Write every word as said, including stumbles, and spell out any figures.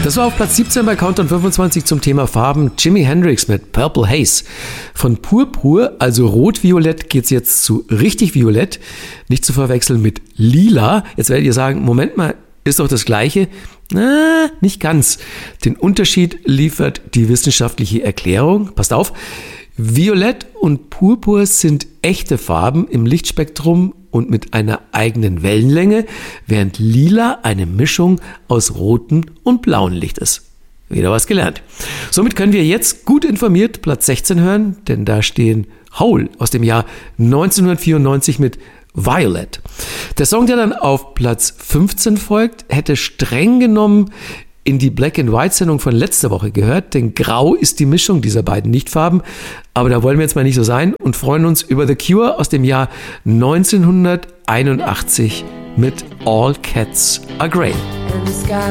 Das war auf Platz siebzehn bei Countdown fünfundzwanzig zum Thema Farben. Jimi Hendrix mit Purple Haze. Von purpur, also rot-violett, geht's jetzt zu richtig violett. Nicht zu verwechseln mit lila. Jetzt werdet ihr sagen, Moment mal, ist doch das Gleiche? Na, nicht ganz. Den Unterschied liefert die wissenschaftliche Erklärung. Passt auf. Violett und Purpur sind echte Farben im Lichtspektrum und mit einer eigenen Wellenlänge, während Lila eine Mischung aus rotem und blauem Licht ist. Wieder was gelernt. Somit können wir jetzt gut informiert Platz sechzehn hören, denn da stehen Hole aus dem Jahr neunzehnhundertvierundneunzig mit Violet. Der Song, der dann auf Platz fünfzehn folgt, hätte streng genommen in die Black-and-White-Sendung von letzter Woche gehört, denn grau ist die Mischung dieser beiden Lichtfarben. Aber da wollen wir jetzt mal nicht so sein und freuen uns über The Cure aus dem Jahr neunzehnhunderteinundachtzig mit All Cats Are Grey.